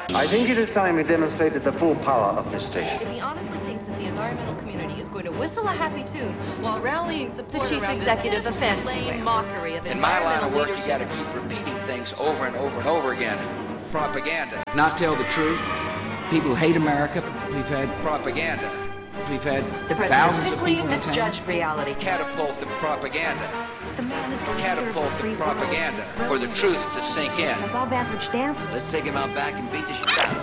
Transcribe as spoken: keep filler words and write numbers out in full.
I think it is time we demonstrated the full power of this station. If he honestly thinks that the environmental community is going to whistle a happy tune while rallying support The chief around executive this offense. lame mockery of In my line of environmental work, you leadership. got to keep repeating things over and over and over again. Propaganda. Not tell the truth. People hate America. We've had propaganda. We've had The president thousands of simply people misjudged reality. catapult the propaganda. The man is the leader Catapult of the free the propaganda world. for the truth to sink in. Above average dancer. Let's take him out back and beat the shit out of him.